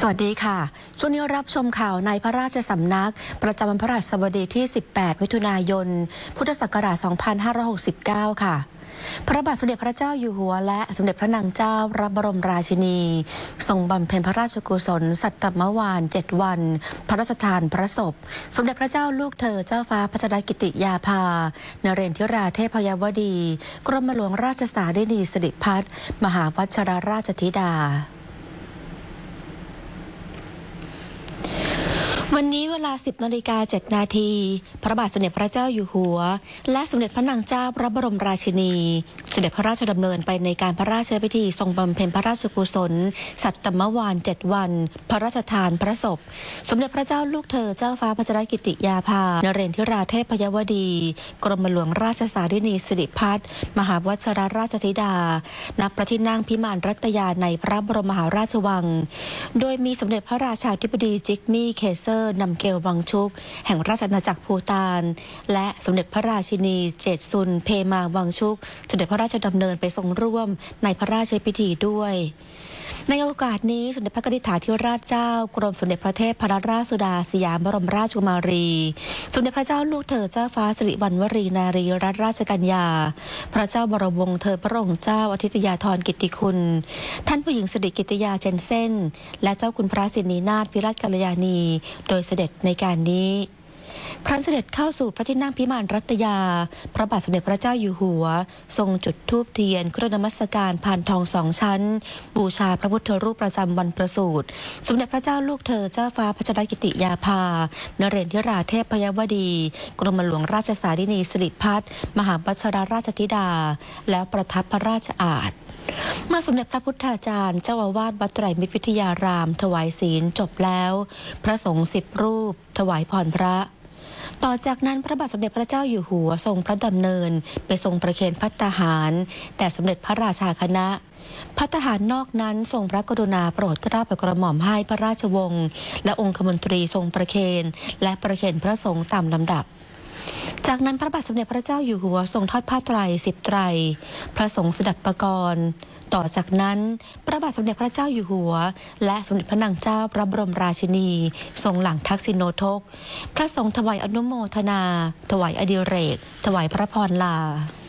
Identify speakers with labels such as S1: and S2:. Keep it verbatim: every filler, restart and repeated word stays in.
S1: วัสดีค่ะช่วงนี้รับชมข่าวในพระราชสำนักประจำวันพฤหัสบดีที่ สิบแปด มิถุนายน พุทธศักราช สองพันห้าร้อยหกสิบเก้า ค่ะ พระบาทสมเด็จพระเจ้าอยู่หัวและสมเด็จพระนางเจ้าพระบรมราชินีทรงบำเพ็ญพระราชกุศลสัตตมวานเจ็ดวัน พระราชทานพระศพสมเด็จพระเจ้าลูกเธอเจ้าฟ้าพัชรกิติยาภานเรนทิราเทพยวดี กรมหลวงราชสารินีสิริพัฒน์มหาวัชรราชธิดาวันนี้เวลา สิบนาฬิกาเจ็ดนาทีพระบาทสมเด็จพระเจ้าอยู่หัวและสมเด็จพระนางเจ้าพระบรมราชินีเสด็จพระราชดำเนินไปในการพระราชพิธีทรงบำเพ็ญพระราชกุศลสัตตมวานเจ็ดวันพระราชทานพระศพสมเด็จพระเจ้าลูกเธอเจ้าฟ้าพัชรกิติยาภานเรนทิราเทพยวดีกรมหลวงราชสารินีสิริพัฒน์มหาวัชรราชธิดาณพระที่นั่งพิมานรัตยาในพระบรมมหาราชวังโดยมีสมเด็จพระราชาธิบดีจิกมี่เคเซอร์นำเกลวังชุกแห่งราชอาณาจักรภูฏานและสมเด็จพระราชินีเจตซุนเพมาวังชุกเสด็จพระราชดำเนินไปทรงร่วมในพระราชพิธีด้วยในโอกาสนี้สมเด็จพระกนิษฐาธิราชเจ้ากรมสมเด็จพระเทพรัตนราชสุดาสยามบรมราชกุมารีสมเด็จพระเจ้าลูกเธอเจ้าฟ้าสิริวัณวรีนารีรัตนราชกัญญาพระเจ้าบรมวงศ์เธอพระองค์เจ้าอาทิตยาธรกิตติคุณท่านผู้หญิงสิริกิติยาเจนเซ่นและเจ้าคุณพระสินีนาถพิรัตกัลยาณีโดยเสด็จในการนี้ครั้นเสด็จเข้าสู่พระที่นั่งพิมานรัตยาพระบาทสมเด็จพระเจ้าอยู่หัวทรงจุดธูปเทียนเครื่องนมัสการพานทองสองชั้นบูชาพระพุทธรูปประจำวันประสูติสมเด็จพระเจ้าลูกเธอเจ้าฟ้าพัชรกิติยาภานเรนทิราเทพยวดีกรมหลวงราชสารินีสิริพัฒน์มหาวัชรราชธิดาแล้วประทับพระราชอาสน์เมื่อสมเด็จพระพุทธาจารย์เจ้าอาวาสวัดไตรมิตรวิทยารามถวายศีลจบแล้วพระสงฆ์สิบรูปถวายพรพระต่อจากนั้นพระบาทสมเด็จพระเจ้าอยู่หัวทรงพระดำเนินไปทรงประเคนภัตตาหารแด่สมเด็จพระราชาคณะภัตตาหารนอกนั้นทรงพระกรุณาโปรดเกล้าโปรดกระหม่อมให้พระราชวงศ์และองคมนตรีทรงประเคนและประเคนพระสงฆ์ตามลำดับจากนั้นพระบาทสมเด็จพระเจ้าอยู่หัวทรงทอดผ้าไตรสิบไตรพระสงฆ์สดับปกรณ์ต่อจากนั้นพระบาทสมเด็จพระเจ้าอยู่หัวและสมเด็จพระนางเจ้าพระบรมราชินีทรงหลังทักษิณโนทกพระสงฆ์ถวายอนุโมทนาถวายอดิเรกถวายพระพรลา